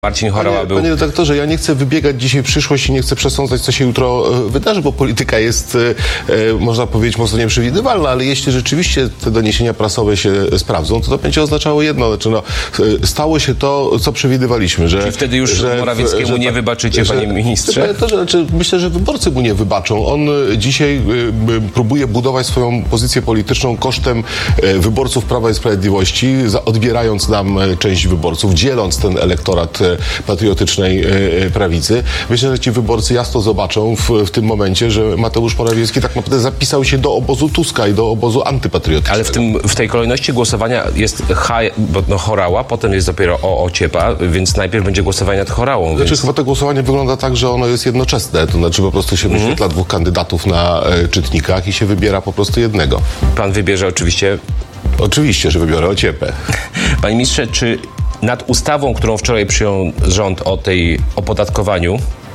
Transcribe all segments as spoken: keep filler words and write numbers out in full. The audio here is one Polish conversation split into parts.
Marcin Horała panie, był... Panie redaktorze, ja nie chcę wybiegać dzisiaj w przyszłość i nie chcę przesądzać, co się jutro wydarzy, bo polityka jest, e, można powiedzieć, mocno nieprzewidywalna, ale jeśli rzeczywiście te doniesienia prasowe się sprawdzą, to to będzie oznaczało jedno, znaczy no, stało się to, co przewidywaliśmy, że... Czyli wtedy już że, Morawieckiemu że, nie wybaczycie, że, panie ministrze? Panie, to, że, znaczy, myślę, że wyborcy mu nie wybaczą. On dzisiaj y, próbuje budować swoją pozycję polityczną kosztem y, wyborców Prawa i Sprawiedliwości, za, odbierając nam część wyborców, dzieląc ten elektorat y, patriotycznej y, prawicy. Myślę, że ci wyborcy jasno zobaczą w, w tym momencie, że Mateusz Morawiecki tak naprawdę zapisał się do obozu Tuska i do obozu antypatriotycznego. Ale w, tym, w tej kolejności głosowania jest H, bo, no, Horała, potem jest dopiero o Ociepa, więc najpierw będzie głosowanie nad Horałą. Znaczy więc... chyba to głosowanie wygląda tak, że ono jest jednoczesne. To znaczy po prostu się mm. wyświetla dwóch kandydatów na e, czytnikach i się wybiera po prostu jednego. Pan wybierze oczywiście... Oczywiście, że wybiorę Ociepę. Panie ministrze, czy nad ustawą, którą wczoraj przyjął rząd o tej opodatkowaniu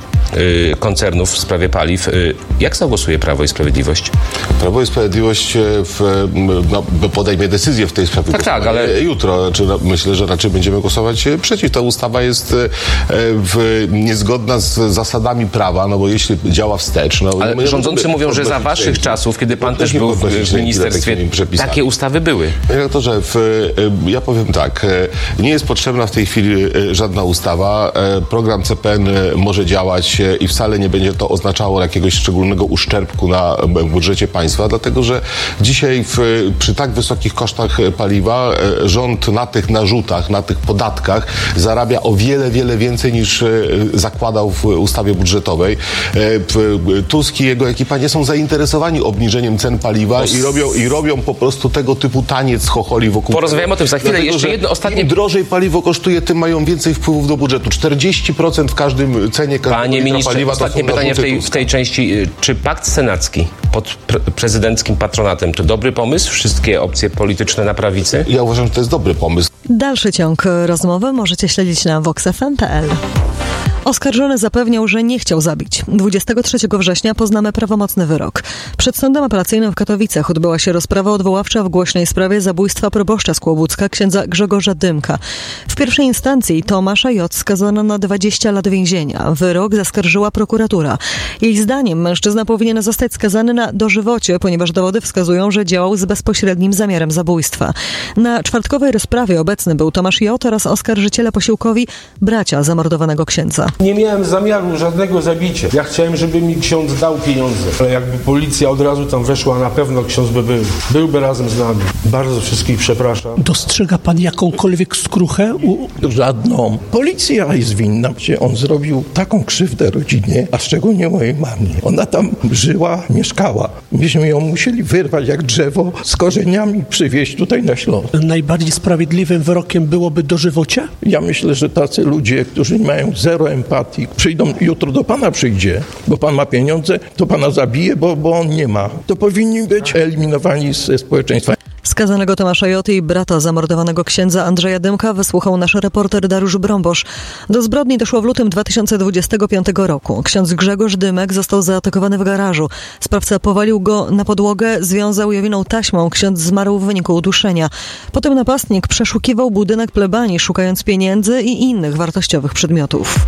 y, koncernów w sprawie paliw, y, jak zagłosuje Prawo i Sprawiedliwość? Prawo i Sprawiedliwość w, no, podejmie decyzję w tej sprawie. Tak, tak, ale... Jutro. Znaczy, no, myślę, że raczej będziemy głosować przeciw. Ta ustawa jest w, niezgodna z zasadami prawa, no bo jeśli działa wstecz... No, ale my rządzący mówią, że za waszych ręki. czasów, kiedy pan no, też był w, w ministerstwie, takie ustawy były. To, że w, ja powiem tak, nie jest potrzebna w tej chwili żadna ustawa. Program C P N może działać i wcale nie będzie to oznaczało jakiegoś szczególnego uszczerbku na budżecie państwa, dlatego że dzisiaj w, przy tak wysokich kosztach paliwa rząd na tych narzutach, na tych podatkach zarabia o wiele, wiele więcej niż zakładał w ustawie budżetowej. Tusk i jego ekipa nie są zainteresowani obniżeniem cen paliwa i robią, i robią po prostu tego typu taniec chocholi wokół. Porozmawiamy o tym za chwilę. Dlatego, jeszcze jedno ostatnie... Im drożej paliwo kosztuje, tym mają więcej wpływów do budżetu. czterdzieści procent w każdym cenie każdego Panie ministrze, paliwa. Ostatnie pytanie w tej, w tej części. Czy pakt senacki pod pre prezydenckim patronatem to dobry pomysł? Wszystkie opcje polityczne na prawicy? Ja uważam, że to jest dobry pomysł. Dalszy ciąg rozmowy możecie śledzić na vox f m kropka p l. Oskarżony zapewniał, że nie chciał zabić. dwudziestego trzeciego września poznamy prawomocny wyrok. Przed sądem apelacyjnym w Katowicach odbyła się rozprawa odwoławcza w głośnej sprawie zabójstwa proboszcza z Kłobucka, księdza Grzegorza Dymka. W pierwszej instancji Tomasza J. skazano na dwadzieścia lat więzienia. Wyrok zaskarżyła prokuratura. Jej zdaniem mężczyzna powinien zostać skazany na dożywocie, ponieważ dowody wskazują, że działał z bezpośrednim zamiarem zabójstwa. Na czwartkowej rozprawie obecny był Tomasz J. oraz oskarżyciele posiłkowi, bracia zamordowanego księdza. Nie miałem zamiaru żadnego zabicia. Ja chciałem, żeby mi ksiądz dał pieniądze. Ale jakby policja od razu tam weszła, na pewno ksiądz by był. Byłby razem z nami. Bardzo wszystkich przepraszam. Dostrzega pan jakąkolwiek skruchę? U... Żadną. Policja jest winna, gdzie on zrobił taką krzywdę rodzinie, a szczególnie mojej mamie. Ona tam żyła, mieszkała. Myśmy ją musieli wyrwać jak drzewo z korzeniami, przywieźć tutaj na Śląsk. Najbardziej sprawiedliwym wyrokiem byłoby dożywocie? Ja myślę, że tacy ludzie, którzy mają zero empatii, przyjdą, jutro do pana przyjdzie, bo pan ma pieniądze, to pana zabije, bo, bo on nie ma. To powinni być eliminowani ze społeczeństwa. Skazanego Tomasza J. i brata zamordowanego księdza Andrzeja Dymka wysłuchał nasz reporter Dariusz Brąbosz. Do zbrodni doszło w lutym dwa tysiące dwudziestego piątego roku. Ksiądz Grzegorz Dymek został zaatakowany w garażu. Sprawca powalił go na podłogę, związał i owinął taśmą. Ksiądz zmarł w wyniku uduszenia. Potem napastnik przeszukiwał budynek plebanii, szukając pieniędzy i innych wartościowych przedmiotów.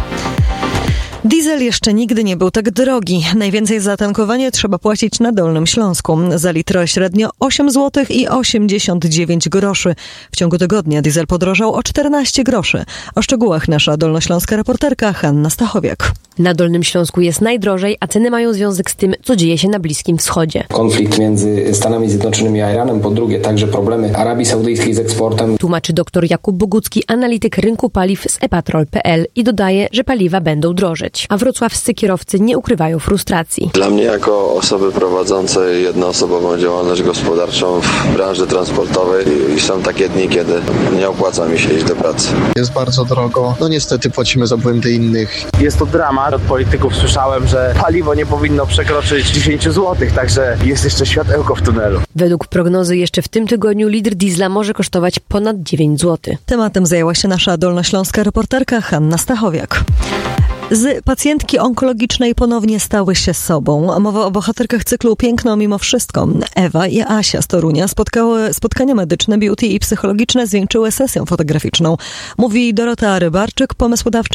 Diesel jeszcze nigdy nie był tak drogi. Najwięcej za tankowanie trzeba płacić na Dolnym Śląsku. Za litr średnio osiem złotych i osiemdziesiąt dziewięć groszy. W ciągu tygodnia diesel podrożał o czternaście groszy. O szczegółach nasza dolnośląska reporterka Hanna Stachowiak. Na Dolnym Śląsku jest najdrożej, a ceny mają związek z tym, co dzieje się na Bliskim Wschodzie. Konflikt między Stanami Zjednoczonymi a Iranem, po drugie także problemy Arabii Saudyjskiej z eksportem. Tłumaczy dr Jakub Bogucki, analityk rynku paliw z e patrol kropka p l i dodaje, że paliwa będą drożeć. A wrocławscy kierowcy nie ukrywają frustracji. Dla mnie jako osoby prowadzącej jednoosobową działalność gospodarczą w branży transportowej i są takie dni, kiedy nie opłaca mi się iść do pracy. Jest bardzo drogo. No niestety płacimy za błędy innych. Jest to dramat. Od polityków słyszałem, że paliwo nie powinno przekroczyć dziesięć złotych, także jest jeszcze światełko w tunelu. Według prognozy jeszcze w tym tygodniu litr diesla może kosztować ponad dziewięć złotych. Tematem zajęła się nasza dolnośląska reporterka Hanna Stachowiak. Z pacjentki onkologicznej ponownie stały się sobą. Mowa o bohaterkach cyklu Piękno mimo wszystko. Ewa i Asia z Torunia spotkały spotkania medyczne, beauty i psychologiczne zwieńczyły sesją fotograficzną. Mówi Dorota Rybarczyk, pomysłodawczyni